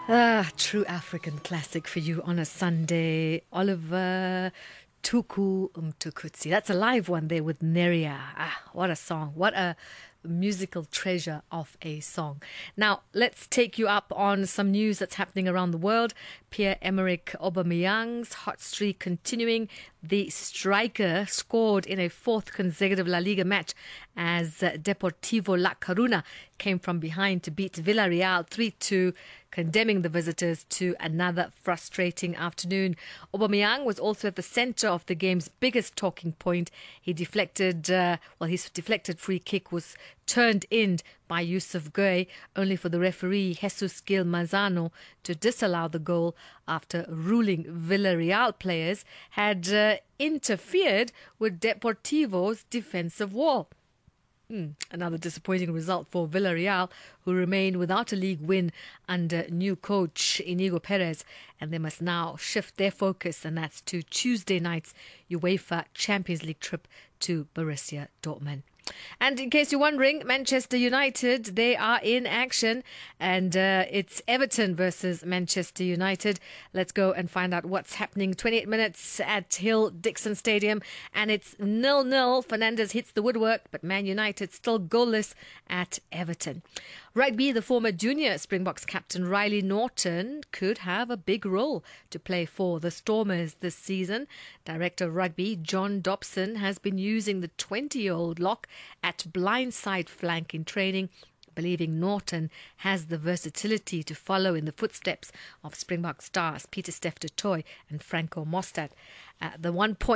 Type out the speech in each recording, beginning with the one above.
True African classic for you on a Sunday. Oliver Tuku Umtukutsi. That's a live one there with Neria. What a song. What a musical treasure of a song. Now, let's take you up on some news that's happening around the world. Pierre-Emerick Aubameyang's hot streak continuing. The striker scored in a fourth consecutive La Liga match as Deportivo La Coruna came from behind to beat Villarreal 3-2, condemning the visitors to another frustrating afternoon. Aubameyang was also at the centre of the game's biggest talking point. His deflected free kick was turned in by Yusuf Gueye, only for the referee Jesus Gil Manzano to disallow the goal after ruling Villarreal players had interfered with Deportivo's defensive wall. Another disappointing result for Villarreal, who remain without a league win under new coach Inigo Perez, and they must now shift their focus, and that's to Tuesday night's UEFA Champions League trip to Borussia Dortmund. And in case you're wondering, Manchester United, they are in action, and it's Everton versus Manchester United. Let's go and find out what's happening. 28 minutes at Hill-Dixon Stadium, and it's 0-0. Fernandes hits the woodwork, but Man United still goalless at Everton. Rugby, the former junior Springboks captain Riley Norton could have a big role to play for the Stormers this season. Director of Rugby John Dobson has been using the 20-year-old lock at blindside flank in training, believing Norton has the versatility to follow in the footsteps of Springbok stars Peter Steph du Toit and Franco Mostert. The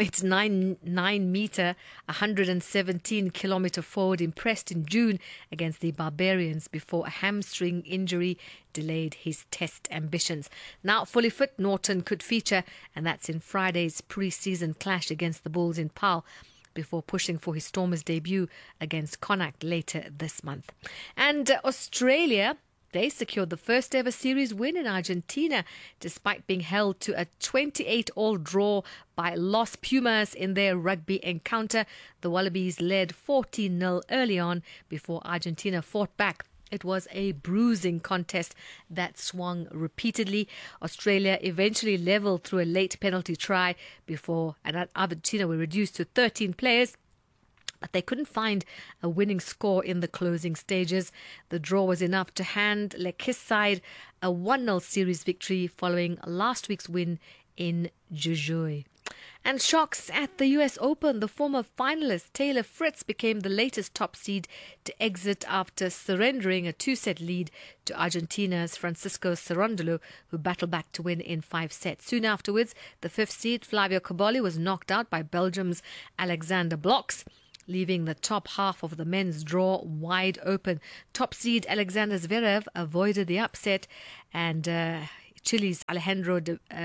1.99 metre, 117 kilometre forward impressed in June against the Barbarians before a hamstring injury delayed his test ambitions. Now fully fit, Norton could feature, and that's in Friday's pre-season clash against the Bulls in Paarl, before pushing for his Stormers debut against Connacht later this month. And Australia, they secured the first ever series win in Argentina, despite being held to a 28-all draw by Los Pumas in their rugby encounter. The Wallabies led 14-0 early on before Argentina fought back. It was a bruising contest that swung repeatedly. Australia eventually levelled through a late penalty try before Argentina were reduced to 13 players. But they couldn't find a winning score in the closing stages. The draw was enough to hand Lekis side a 1-0 series victory following last week's win in Jujuy. And shocks at the US Open. The former finalist Taylor Fritz became the latest top seed to exit after surrendering a 2-set lead to Argentina's Francisco Cerundolo, who battled back to win in 5 sets. Soon afterwards, the 5th seed Flavio Cobolli was knocked out by Belgium's Alexander Blocks, leaving the top half of the men's draw wide open. Top seed Alexander Zverev avoided the upset, and Chile's Alejandro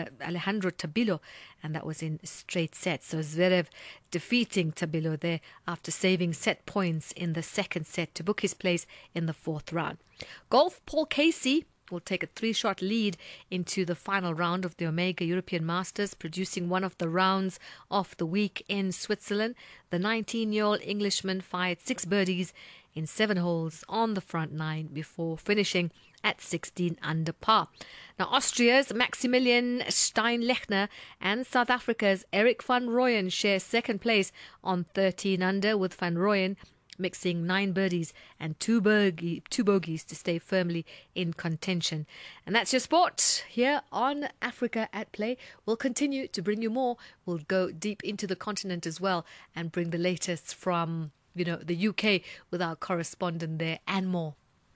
Tabilo, and that was in straight sets. So Zverev defeating Tabilo there after saving set points in the second set to book his place in the 4th round. Golf, Paul Casey will take a 3-shot lead into the final round of the Omega European Masters, producing one of the rounds of the week in Switzerland. The 19-year-old Englishman fired 6 birdies in 7 holes on the front 9 before finishing at 16 under par. Now, Austria's Maximilian Steinlechner and South Africa's Eric van Rooyen share second place on 13 under, with van Rooyen mixing 9 birdies and 2 bogeys to stay firmly in contention. And that's your sport here on Africa at Play. We'll continue to bring you more. We'll go deep into the continent as well and bring the latest from, the UK with our correspondent there and more.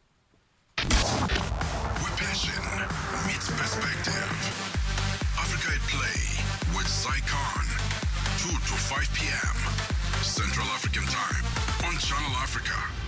Where passion meets perspective. Africa at Play with Zycon. 2 to 5 p.m. Central African Time on Channel Africa.